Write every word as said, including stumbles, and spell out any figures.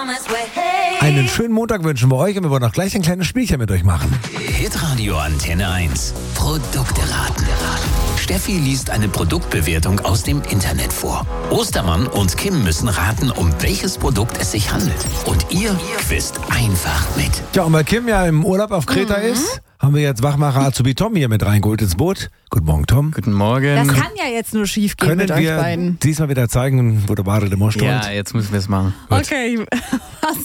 Einen schönen Montag wünschen wir euch und wir wollen auch gleich ein kleines Spielchen mit euch machen. Hitradio Antenne eins. Produkte raten. Steffi liest eine Produktbewertung aus dem Internet vor. Ostermann und Kim müssen raten, um welches Produkt es sich handelt. Und ihr quizt einfach mit. Ja, und weil Kim ja im Urlaub auf Kreta mhm. ist, haben wir jetzt Wachmacher Azubi Tom hier mit reingeholt ins Boot. Guten Morgen, Tom. Guten Morgen. Das kann ja jetzt nur schief gehen Können mit wir euch beiden. diesmal wieder zeigen, wo der wahre Demo steht? Ja, jetzt müssen wir es machen. Gut. Okay, was